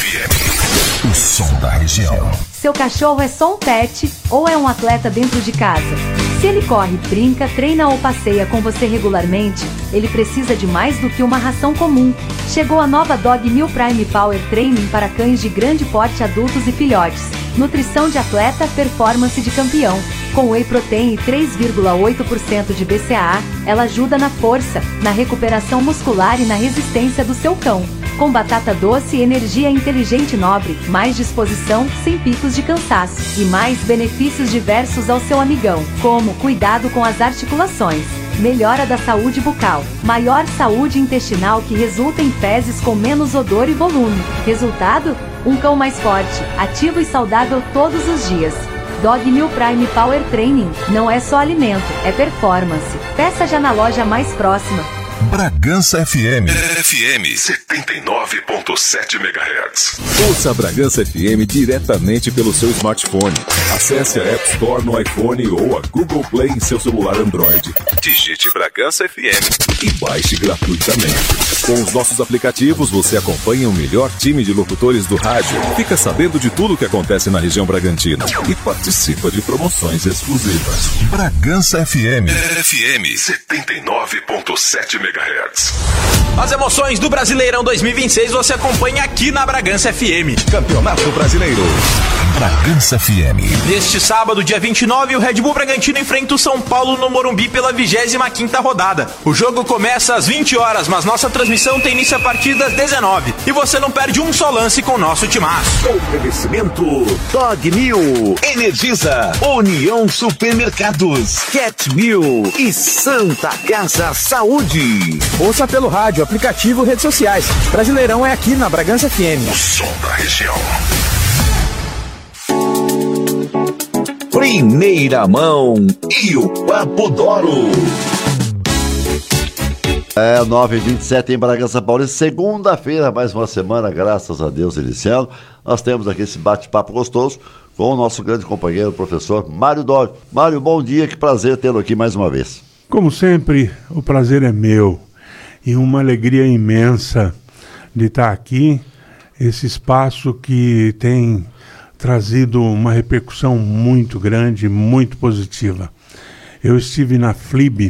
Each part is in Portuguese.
FM, o som da região. Seu cachorro é só um pet ou é um atleta dentro de casa? Se ele corre, brinca, treina ou passeia com você regularmente, ele precisa de mais do que uma ração comum. Chegou a nova Dog Meal Prime Power Training para cães de grande porte, adultos e filhotes. Nutrição de atleta, performance de campeão. Com whey protein e 3,8% de BCAA, ela ajuda na força, na recuperação muscular e na resistência do seu cão. Com batata doce, energia inteligente nobre, mais disposição, sem picos de cansaço. E mais benefícios diversos ao seu amigão, como cuidado com as articulações, melhora da saúde bucal, maior saúde intestinal que resulta em fezes com menos odor e volume. Resultado? Um cão mais forte, ativo e saudável todos os dias. Dog Meal Prime Power Training não é só alimento, é performance. Peça já na loja mais próxima. Bragança FM. FM 79.7 MHz. Ouça a Bragança FM diretamente pelo seu smartphone. Acesse a App Store no iPhone ou a Google Play em seu celular Android. Digite Bragança FM e baixe gratuitamente. Com os nossos aplicativos, você acompanha o melhor time de locutores do rádio, fica sabendo de tudo o que acontece na região Bragantina e participa de promoções exclusivas. Bragança FM. FM 79.7 MHz. As emoções do Brasileirão 2026 você acompanha aqui na Bragança FM. Campeonato Brasileiro. Bragança FM. Neste sábado, dia 29, o Red Bull Bragantino enfrenta o São Paulo no Morumbi pela 25ª rodada. O jogo começa às 20 horas, mas nossa transmissão tem início a partir das 19. E você não perde um só lance com o nosso timaço. Oferecimento Dog Meal, Energisa, União Supermercados, Cat Meal e Santa Casa Saúde. Ouça pelo rádio, aplicativo, redes sociais. Brasileirão é aqui na Bragança FM. O som da região. Primeira mão e o Papo D'Oro. 9h27 em Bragança Paulista, segunda-feira, mais uma semana, graças a Deus, iniciando. Nós temos aqui esse bate-papo gostoso com o nosso grande companheiro, o professor Mário Dório. Mário, bom dia, que prazer tê-lo aqui mais uma vez. Como sempre, o prazer é meu e uma alegria imensa de estar aqui, esse espaço que tem trazido uma repercussão muito grande, muito positiva. Eu estive na FLIB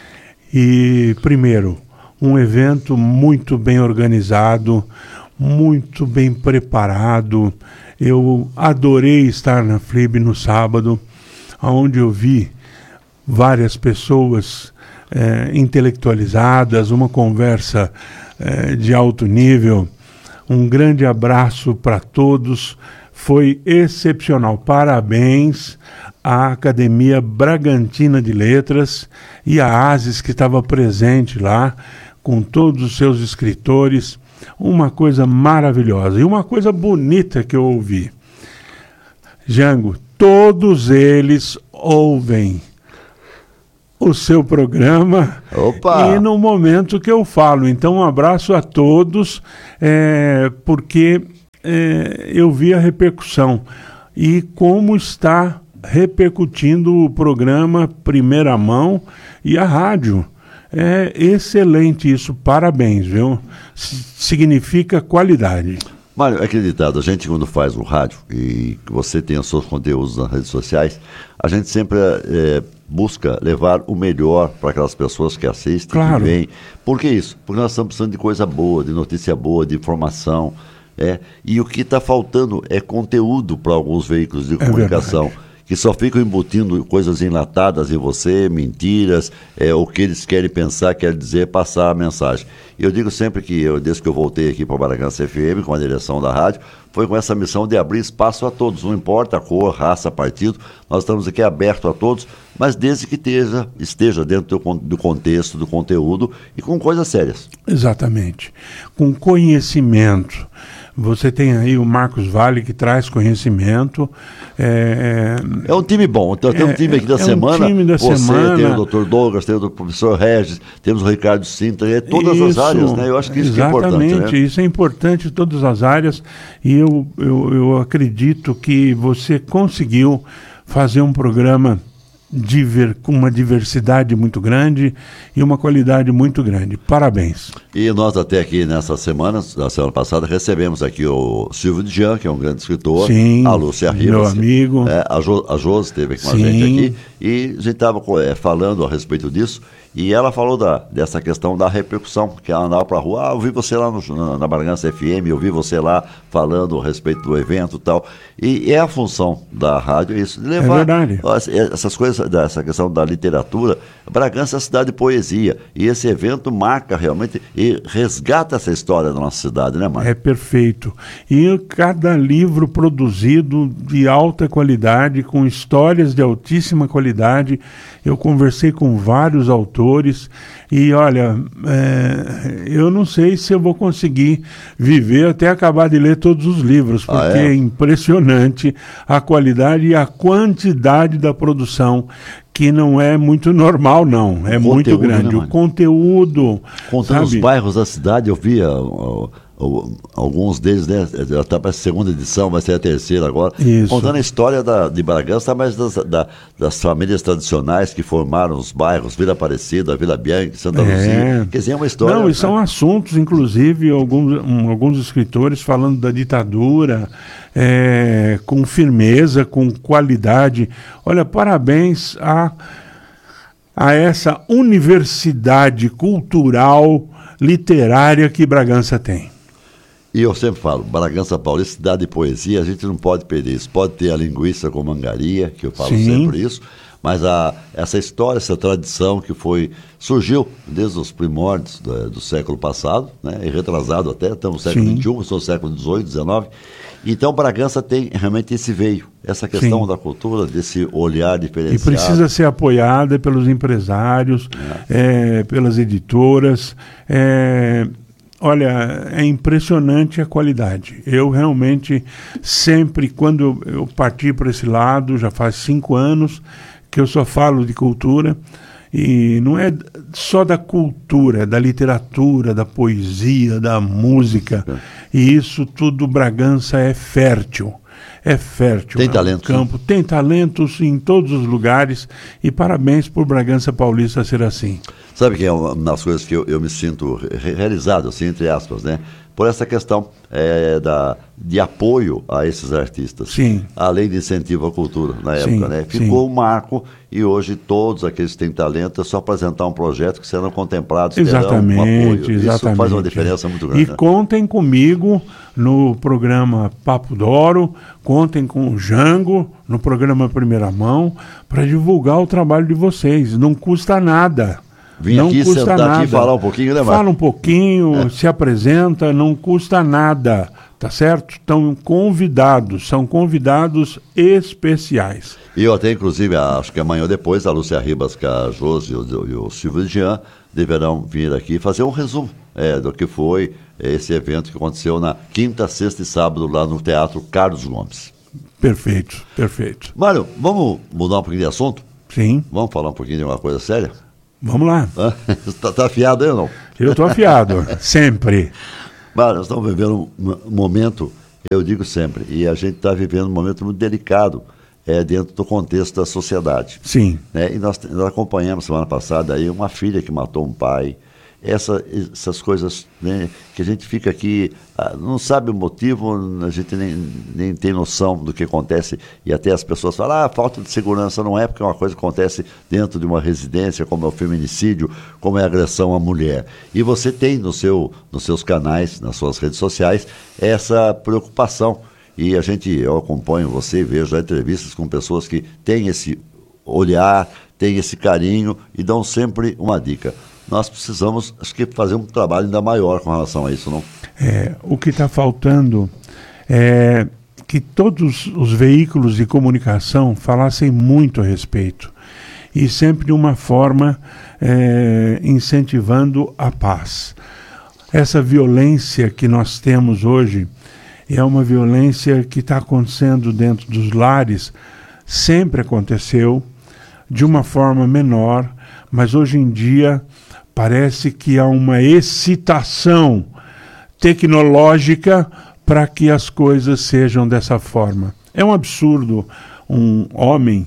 e, primeiro, um evento muito bem organizado, muito bem preparado. Eu adorei estar na FLIB no sábado, onde eu vi várias pessoas intelectualizadas, uma conversa de alto nível. Um grande abraço para todos. Foi excepcional. Parabéns à Academia Bragantina de Letras e à ASES, que estava presente lá, com todos os seus escritores. Uma coisa maravilhosa. E uma coisa bonita que eu ouvi. Jango, todos eles ouvem o seu programa. Opa. E no momento que eu falo. Então, um abraço a todos, porque eu vi a repercussão e como está repercutindo o programa Primeira Mão e a rádio. É excelente isso, parabéns, viu? Significa qualidade. Mário, acreditado, a gente quando faz o rádio e você tem os seus conteúdos nas redes sociais, a gente sempre busca levar o melhor para aquelas pessoas que assistem, claro, que vêm. Por que isso? Porque nós estamos precisando de coisa boa, de notícia boa, de informação. E o que está faltando é conteúdo para alguns veículos de comunicação, que só ficam embutindo coisas enlatadas em você, mentiras, o que eles querem pensar, quer dizer, passar a mensagem. Eu digo sempre que, desde que eu voltei aqui para a Bragança FM, com a direção da rádio, foi com essa missão de abrir espaço a todos, não importa a cor, raça, partido, nós estamos aqui abertos a todos, mas desde que esteja dentro do contexto, do conteúdo e com coisas sérias. Exatamente, com conhecimento. Você tem aí o Marcos Vale, que traz conhecimento. É um time bom. Então, tem um time aqui da semana. Um time da semana. Tem o Dr. Douglas, tem o professor Regis, temos o Ricardo Sintra, todas as áreas, né? Eu acho que isso que é importante. Exatamente, né? Isso é importante em todas as áreas. E eu acredito que você conseguiu fazer um programa com uma diversidade muito grande e uma qualidade muito grande. Parabéns. E nós até aqui na semana passada, recebemos aqui o Silvio Dian, que é um grande escritor. Sim, a Lúcia Rivas, meu amigo. A Josi esteve com a Sim. gente aqui, e a gente estava falando a respeito disso, e ela falou dessa questão da repercussão, que ela andava para a rua, eu vi você lá na Bragança FM, eu vi você lá falando a respeito do evento e tal, e é a função da rádio isso, de levar essas coisas, essa questão da literatura. Bragança é a cidade de poesia, e esse evento marca realmente e resgata essa história da nossa cidade, né, Marcos? É perfeito. E cada livro produzido de alta qualidade, com histórias de altíssima qualidade. Eu conversei com vários autores e, olha, eu não sei se eu vou conseguir viver até acabar de ler todos os livros, porque é impressionante a qualidade e a quantidade da produção, que não é muito normal, não. É muito grande. O conteúdo... Contando os bairros da cidade, eu via... alguns deles, né? Já está para a segunda edição, vai ser a terceira agora. Isso. Contando a história de Bragança, mas das famílias tradicionais que formaram os bairros, Vila Aparecida, Vila Bianchi, Santa Luzia. Quer dizer, é uma história... Não, e são assuntos, inclusive, alguns escritores falando da ditadura, com firmeza, com qualidade. Olha, parabéns a essa universidade cultural, literária que Bragança tem. E eu sempre falo, Bragança Paulista, cidade de poesia, a gente não pode perder isso. Pode ter a linguiça com mangaria, que eu falo sempre isso, mas essa história, essa tradição que surgiu desde os primórdios do século passado, né, e retrasado até, estamos no século XXI, sou no século XVIII, XIX. Então, Bragança tem realmente esse veio, essa questão da cultura, desse olhar diferenciado. E precisa ser apoiada pelos empresários, pelas editoras. Olha, é impressionante a qualidade. Eu realmente sempre, quando eu parti para esse lado, já faz 5 anos que eu só falo de cultura, e não é só da cultura, é da literatura, da poesia, da música, e isso tudo, Bragança é fértil. É fértil. Tem talento. Campo. Tem talentos em todos os lugares, e parabéns por Bragança Paulista ser assim. Sabe que é uma das coisas que eu me sinto realizado, assim, entre aspas, né? Por essa questão de apoio a esses artistas. Sim. Além de incentivo à cultura, na época, né? Ficou um marco, e hoje todos aqueles que têm talento é só apresentar um projeto que serão contemplados, terão um apoio. Isso faz uma diferença muito grande. E contem comigo no programa Papo d'Oro, contem com o Jango no programa Primeira Mão, para divulgar o trabalho de vocês. Não custa nada. Vim não aqui custa sentar nada. Aqui e falar um pouquinho, né, Marcos? Fala um pouquinho, se apresenta, não custa nada, tá certo? Estão convidados, são convidados especiais. E eu até, inclusive, acho que amanhã ou depois, a Lúcia Ribas, a Josi e o Silvio Dian deverão vir aqui fazer um resumo do que foi esse evento que aconteceu na quinta, sexta e sábado lá no Teatro Carlos Gomes. Perfeito, perfeito. Mário, vamos mudar um pouquinho de assunto? Sim. Vamos falar um pouquinho de uma coisa séria? Vamos lá. Tá afiado aí ou não? Eu estou afiado, sempre. Mário, nós estamos vivendo um momento, eu digo sempre, e a gente está vivendo um momento muito delicado dentro do contexto da sociedade. Sim. Né? E nós acompanhamos semana passada aí uma filha que matou um pai. Essas coisas, né, que a gente fica aqui, não sabe o motivo, a gente nem tem noção do que acontece, e até as pessoas falam, falta de segurança. Não é, porque é uma coisa que acontece dentro de uma residência, como é o feminicídio, como é a agressão à mulher. E você tem nos seus canais, nas suas redes sociais, essa preocupação. E eu acompanho você, vejo entrevistas com pessoas que têm esse olhar, têm esse carinho e dão sempre uma dica. Nós precisamos, acho que, fazer um trabalho ainda maior com relação a isso, não? O que está faltando é que todos os veículos de comunicação falassem muito a respeito, e sempre de uma forma incentivando a paz. Essa violência que nós temos hoje é uma violência que está acontecendo dentro dos lares, sempre aconteceu, de uma forma menor, mas hoje em dia parece que há uma excitação tecnológica para que as coisas sejam dessa forma. É um absurdo um homem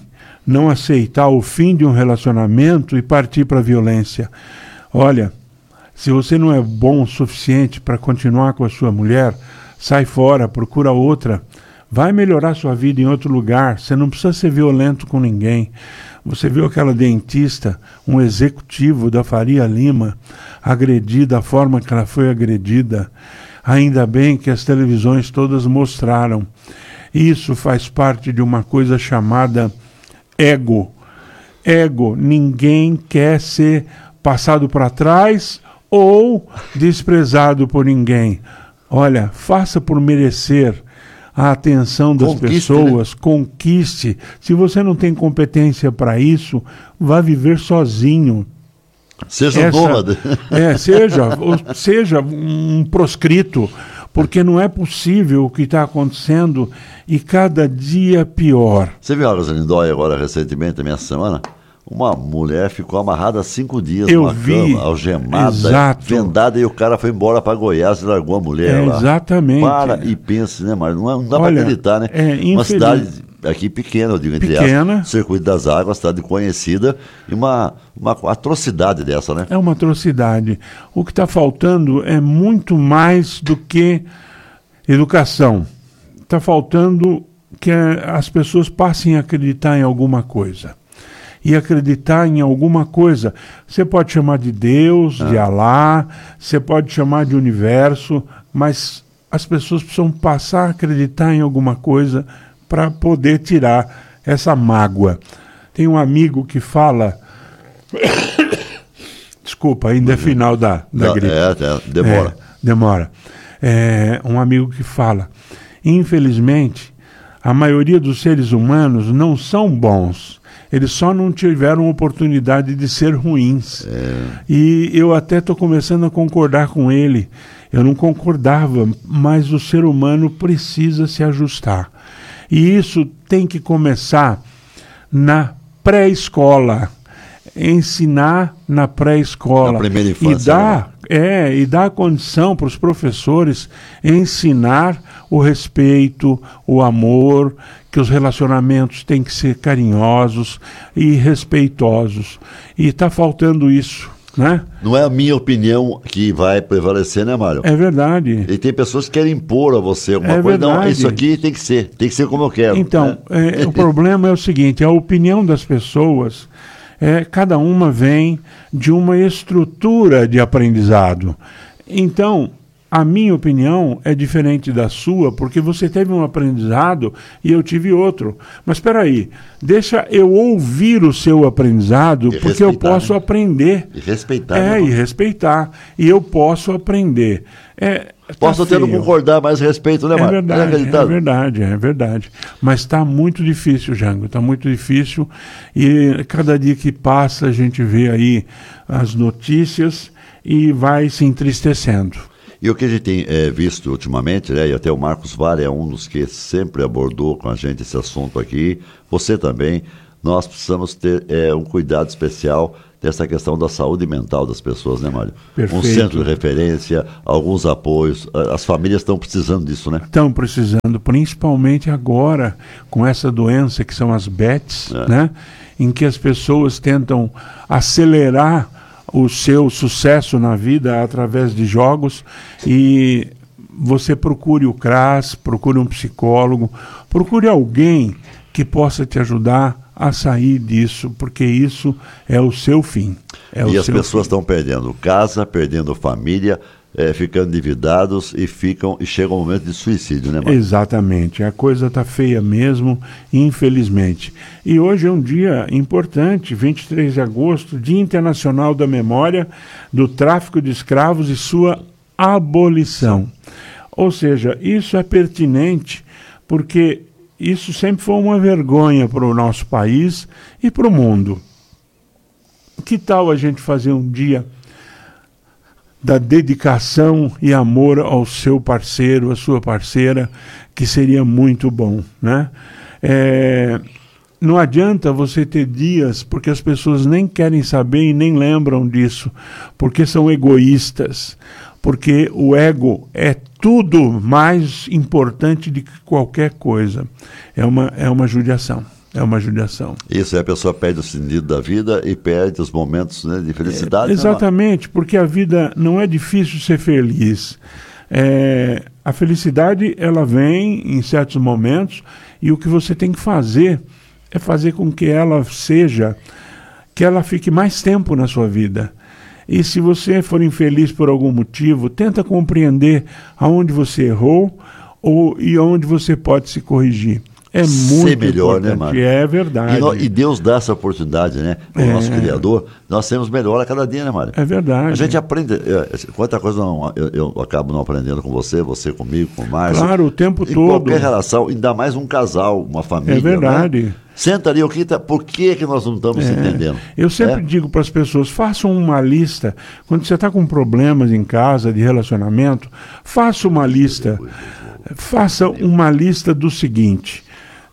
não aceitar o fim de um relacionamento e partir para a violência. Olha, se você não é bom o suficiente para continuar com a sua mulher, sai fora, procura outra. Vai melhorar sua vida em outro lugar. Você não precisa ser violento com ninguém. Você viu aquela dentista, um executivo da Faria Lima, agredida da forma que ela foi agredida. Ainda bem que as televisões todas mostraram. Isso faz parte de uma coisa chamada ego. Ego. Ninguém quer ser passado para trás ou desprezado por ninguém. Olha, faça por merecer a atenção das pessoas, né? Conquiste. Se você não tem competência para isso, vá viver sozinho. Seja nômade. Seja um proscrito, porque não é possível o que está acontecendo e cada dia pior. Você viu a Rosalindóia agora recentemente, na minha semana? Uma mulher ficou amarrada 5 dias numa cama, algemada, vendada, e o cara foi embora para Goiás e largou a mulher lá. Exatamente. Para e pense, né, Mário? Não dá para acreditar, né? Uma cidade aqui pequena, eu digo, entre aspas, Circuito das Águas, cidade conhecida, e uma atrocidade dessa, né? É uma atrocidade. O que está faltando é muito mais do que educação. Está faltando que as pessoas passem a acreditar em alguma coisa. E acreditar em alguma coisa. Você pode chamar de Deus, de Alá, você pode chamar de universo, mas as pessoas precisam passar a acreditar em alguma coisa para poder tirar essa mágoa. Tem um amigo que fala... Desculpa, ainda é final da gripe. Demora. Demora. Um amigo que fala, infelizmente, a maioria dos seres humanos não são bons. Eles só não tiveram oportunidade de ser ruins. E eu até estou começando a concordar com ele. Eu não concordava, mas o ser humano precisa se ajustar. E isso tem que começar na pré-escola. Ensinar na pré-escola. Na primeira infância. E dar condição para os professores ensinar o respeito, o amor, que os relacionamentos têm que ser carinhosos e respeitosos. E está faltando isso, né? Não é a minha opinião que vai prevalecer, né, Mário? É verdade. E tem pessoas que querem impor a você alguma coisa. Verdade. Não, isso aqui tem que ser como eu quero. Então, né? O problema é o seguinte, a opinião das pessoas... cada uma vem de uma estrutura de aprendizado. Então, a minha opinião é diferente da sua, porque você teve um aprendizado e eu tive outro. Mas espera aí, deixa eu ouvir o seu aprendizado, porque eu posso aprender. E respeitar. E respeitar. E eu posso aprender. Posso até não concordar, mas respeito, né, Mário? É verdade. Mas está muito difícil, Jango, está muito difícil. E cada dia que passa a gente vê aí as notícias e vai se entristecendo. E o que a gente tem visto ultimamente, né, e até o Marcos Vale é um dos que sempre abordou com a gente esse assunto aqui, você também, nós precisamos ter um cuidado especial dessa questão da saúde mental das pessoas, né, Mário? Perfeito. Um centro de referência, alguns apoios, as famílias estão precisando disso, né? Estão precisando, principalmente agora, com essa doença que são as BETs, né, em que as pessoas tentam acelerar o seu sucesso na vida através de jogos, e você procure o CRAS, procure um psicólogo, procure alguém que possa te ajudar a sair disso, porque isso é o seu fim. E as pessoas estão perdendo casa, perdendo família, ficando endividados e chega o momento de suicídio, né, Marcos? Exatamente, a coisa está feia mesmo, infelizmente. E hoje é um dia importante, 23 de agosto, Dia Internacional da Memória do Tráfico de Escravos e sua abolição. Ou seja, isso é pertinente porque isso sempre foi uma vergonha para o nosso país e para o mundo. Que tal a gente fazer um dia da dedicação e amor ao seu parceiro, à sua parceira, que seria muito bom, né? Não adianta você ter dias, porque as pessoas nem querem saber e nem lembram disso, porque são egoístas, porque o ego é tudo mais importante do que qualquer coisa. É uma judiação. É uma judiação. Isso, a pessoa perde o sentido da vida e perde os momentos, né, de felicidade. Exatamente, porque a vida não é difícil ser feliz. A felicidade, ela vem em certos momentos, e o que você tem que fazer é fazer com que ela fique mais tempo na sua vida. E se você for infeliz por algum motivo, tenta compreender aonde você errou e onde você pode se corrigir. É muito ser melhor, importante, né, Mário? É verdade. E Deus dá essa oportunidade, né? O nosso Criador, nós sermos melhor a cada dia, né, Mário? É verdade. A gente aprende, quanta coisa eu acabo não aprendendo com você comigo, com o Márcio. Claro, o tempo todo. Em qualquer relação, ainda mais um casal, uma família. É verdade. Né? Senta ali, por que nós não estamos se entendendo? Eu sempre digo para as pessoas, façam uma lista. Quando você está com problemas em casa, de relacionamento, faça uma lista. Faça uma lista do seguinte: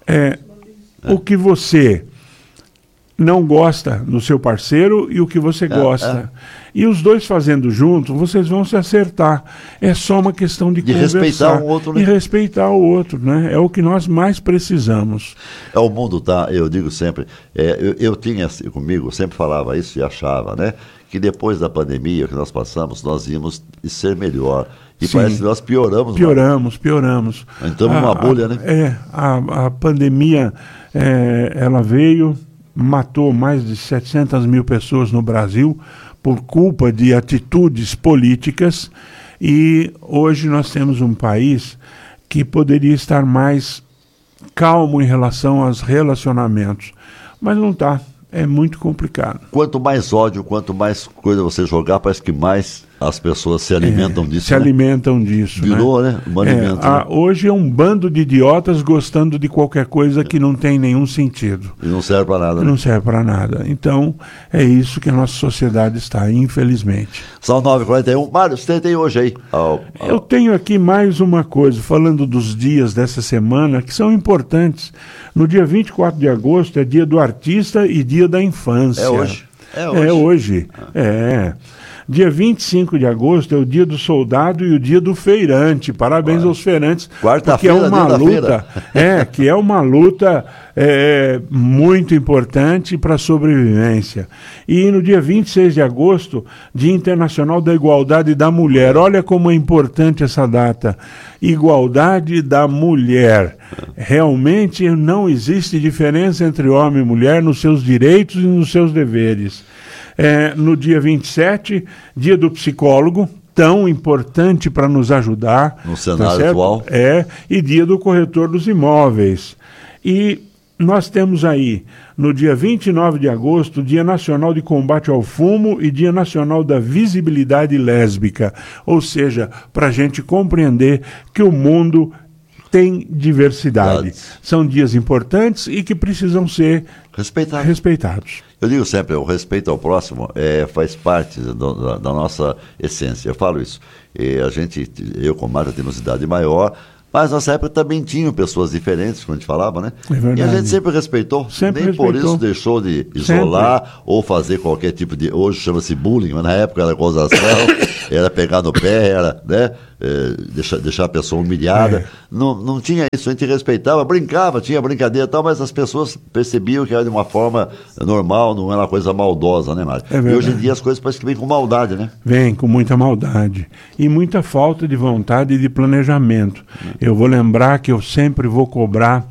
o que você não gosta do seu parceiro e o que você gosta. E os dois fazendo junto, vocês vão se acertar. É só uma questão de conversar. Respeitar o outro, né? E respeitar o outro, né? É o que nós mais precisamos. O mundo tá, eu digo sempre, eu tinha comigo, sempre falava isso e achava, né? Que depois da pandemia que nós passamos, nós íamos ser melhor. E sim, parece que nós pioramos. Pioramos. Então, uma bolha, né? A pandemia, ela veio, matou mais de 700 mil pessoas no Brasil por culpa de atitudes políticas, e hoje nós temos um país que poderia estar mais calmo em relação aos relacionamentos, mas não está. É muito complicado. Quanto mais ódio, quanto mais coisa você jogar, parece que mais as pessoas se alimentam disso. Se alimentam disso. Virou, né? Um alimento. Né? Hoje é um bando de idiotas gostando de qualquer coisa que não tem nenhum sentido. E não serve para nada. Né? Não serve para nada. Então, é isso que a nossa sociedade está, infelizmente. São 9h41. Mário, você tem hoje aí? Eu tenho aqui mais uma coisa, falando dos dias dessa semana, que são importantes. No dia 24 de agosto é dia do artista e dia da infância. É hoje. É hoje. Dia 25 de agosto é o dia do soldado e o dia do feirante. Parabéns aos feirantes. Quarta-feira, que é uma luta, que é uma luta muito importante para a sobrevivência. E no dia 26 de agosto, Dia Internacional da Igualdade da Mulher. Olha como é importante essa data. Igualdade da mulher. Realmente não existe diferença entre homem e mulher nos seus direitos e nos seus deveres. No dia 27, dia do psicólogo, tão importante para nos ajudar. No cenário atual. E dia do corretor dos imóveis. E nós temos aí, no dia 29 de agosto, Dia Nacional de Combate ao Fumo e Dia Nacional da Visibilidade Lésbica. Ou seja, para a gente compreender que o mundo tem diversidade. São dias importantes e que precisam ser respeitados. Eu digo sempre, o respeito ao próximo faz parte da nossa essência. Eu falo isso. Eu com Marta temos idade maior, mas nessa época também tinham pessoas diferentes, como a gente falava, né? E a gente sempre respeitou. Por isso deixou de isolar ou fazer qualquer tipo de... Hoje chama-se bullying, mas na época era gozação, era pegar no pé, era, né? Deixar a pessoa humilhada. Não tinha isso, a gente respeitava, brincava, tinha brincadeira e tal, mas as pessoas percebiam que era de uma forma normal, não era uma coisa maldosa, né, Mário? E hoje em dia as coisas parecem que vêm com maldade, né? Vem com muita maldade e muita falta de vontade e de planejamento. Eu vou lembrar que eu sempre vou cobrar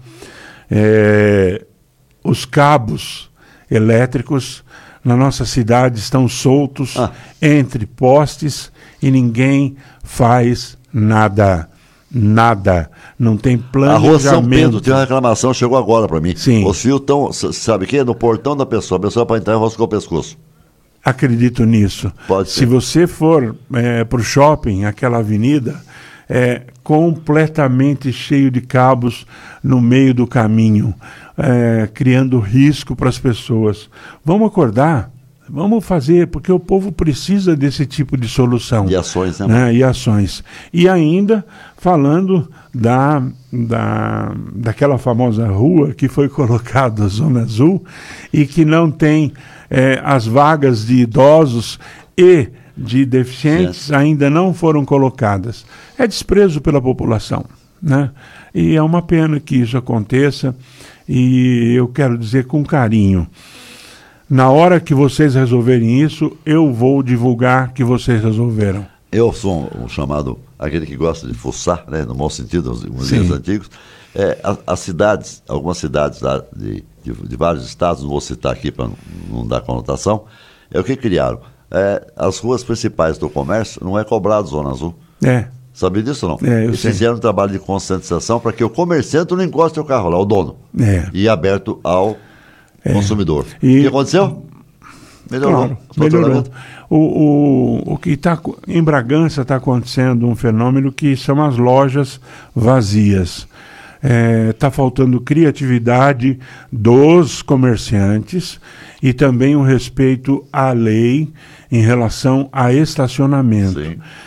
os cabos elétricos na nossa cidade estão soltos entre postes e ninguém faz nada. Não tem planejamento. A Rua São Pedro tem uma reclamação, chegou agora para mim. Sim. Os fios estão, sabe o quê? No portão da pessoa. A pessoa para entrar enroscou o pescoço. Acredito nisso. Pode ser. Se você for para o shopping, aquela avenida, completamente cheio de cabos no meio do caminho, criando risco para as pessoas. Vamos acordar, vamos fazer, porque o povo precisa desse tipo de solução. E ações, né? E ações. E ainda falando daquela famosa rua que foi colocada a Zona Azul e que não tem as vagas de idosos e de deficientes ainda não foram colocadas. É desprezo pela população. né? E é uma pena que isso aconteça, e eu quero dizer com carinho, na hora que vocês resolverem isso, eu vou divulgar que vocês resolveram. Eu sou um chamado, aquele que gosta de fuçar, né, no bom sentido, os museus antigos. As cidades, algumas cidades lá de vários estados, não vou citar aqui para não dar conotação, o que criaram? As ruas principais do comércio não é cobrado Zona Azul. Sabia disso ou não? Eles fizeram um trabalho de conscientização para que o comerciante não encoste o carro lá, o dono. E aberto ao consumidor. O que aconteceu? Melhorou. Claro, melhorou. O que está em Bragança está acontecendo um fenômeno que são as lojas vazias. Está faltando criatividade dos comerciantes e também um respeito à lei em relação a estacionamento.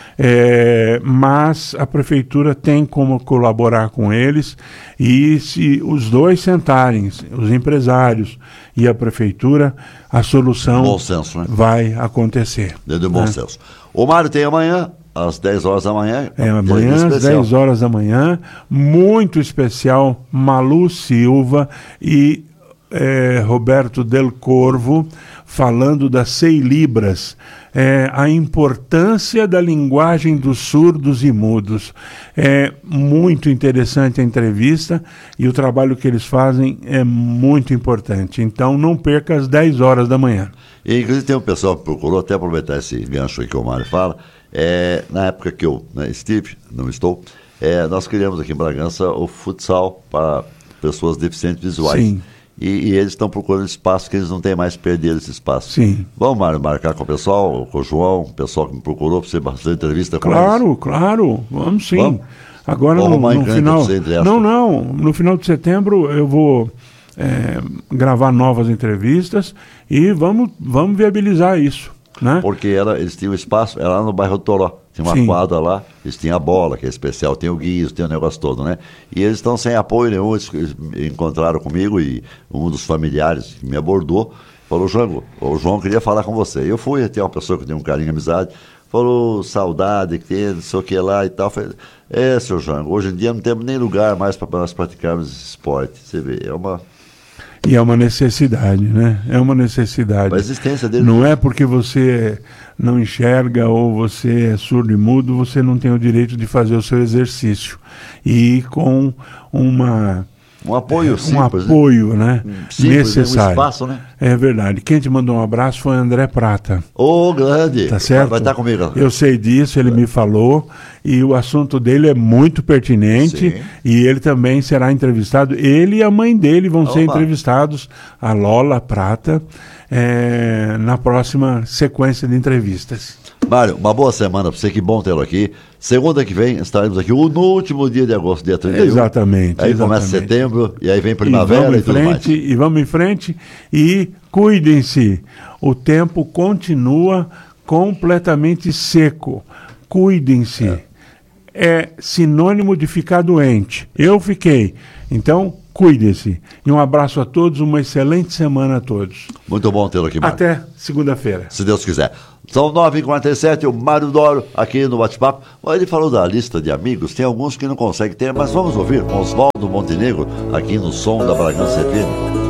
Mas a prefeitura tem como colaborar com eles, e se os dois sentarem, os empresários e a prefeitura, a solução bom senso, né? Vai acontecer. Desde o bom senso. O Mário tem amanhã, às 10 horas da manhã. Amanhã, às 10 horas da manhã, muito especial, Malu Silva e Roberto Del Corvo, falando das Seilibras, a importância da linguagem dos surdos e mudos. É muito interessante a entrevista, e o trabalho que eles fazem é muito importante. Então não perca às 10 horas da manhã. E, inclusive tem um pessoal que procurou, até aproveitar esse gancho aí que o Mário fala, na época que eu estive, não estou, nós criamos aqui em Bragança o futsal para pessoas deficientes visuais. Sim. E eles estão procurando espaço, que eles não têm mais perder esse espaço. Sim. Vamos marcar com o pessoal, com o João, o pessoal que me procurou para você fazer entrevista com eles? Claro, vamos sim. Vamos? Agora no final. No final de setembro eu vou gravar novas entrevistas e vamos viabilizar isso, né? Porque eles tinham espaço, era lá no bairro do Toró. Tinha uma quadra lá, eles tinham a bola, que é especial, tem o guiso, tem o negócio todo, né? E eles estão sem apoio nenhum, eles encontraram comigo, e um dos familiares que me abordou falou: Jango, o João queria falar com você. Eu fui até uma pessoa que tem um carinho, amizade, falou: saudade, que tem, não sei o que lá e tal. Falei: seu Jango, hoje em dia não temos nem lugar mais para nós praticarmos esse esporte. Você vê, E é uma necessidade, né? É uma necessidade. A existência dele. Não é porque você não enxerga ou você é surdo e mudo, você não tem o direito de fazer o seu exercício. E com um apoio simples, um apoio, né? Simples, necessário. Um espaço, né? É verdade. Quem te mandou um abraço foi André Prata. Grande. Tá certo? Vai estar comigo. Eu sei disso, ele me falou, e o assunto dele é muito pertinente. Sim. E ele também será entrevistado. Ele e a mãe dele vão ser entrevistados, a Lola Prata, na próxima sequência de entrevistas. Mário, uma boa semana para você, que bom tê-lo aqui. Segunda que vem estaremos aqui no último dia de agosto, dia 31. Exatamente. Aí começa setembro, e aí vem primavera e tudo mais. E vamos em frente, e cuidem-se. O tempo continua completamente seco. Cuidem-se. É sinônimo de ficar doente. Eu fiquei. Então, cuidem-se. E um abraço a todos, uma excelente semana a todos. Muito bom tê-lo aqui, Mário. Até segunda-feira. Se Deus quiser. São 9h47, o Mário Doro aqui no bate-papo. Ele falou da lista de amigos, tem alguns que não conseguem ter, mas vamos ouvir com Oswaldo Montenegro aqui no Som da Bragança FM.